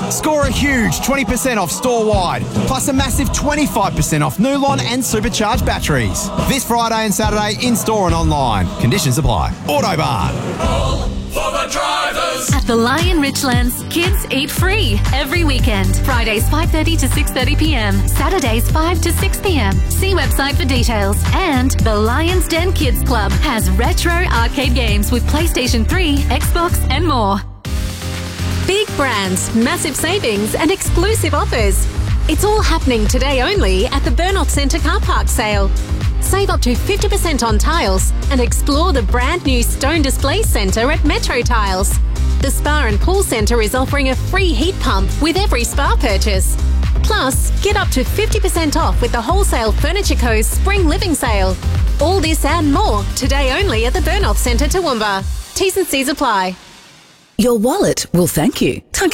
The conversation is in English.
Score a huge 20% off store-wide, plus a massive 25% off Nulon and supercharged batteries. This Friday and Saturday in-store and online. Conditions apply. Autobarn. All for the drivers. At the Lion Richlands, kids eat free every weekend. Fridays 5:30 to 6:30 p.m. Saturdays 5 to 6 p.m. See website for details. And the Lion's Den Kids Club has retro arcade games with PlayStation 3, Xbox and more. Big brands, massive savings and exclusive offers. It's all happening today only at the Burnout Centre car park sale. Save up to 50% on tiles and explore the brand new Stone Display Centre at Metro Tiles. The Spa and Pool Centre is offering a free heat pump with every spa purchase. Plus, get up to 50% off with the Wholesale Furniture Co.'s Spring Living Sale. All this and more today only at the Burnout Centre Toowoomba. T's and C's apply. Your wallet will thank you.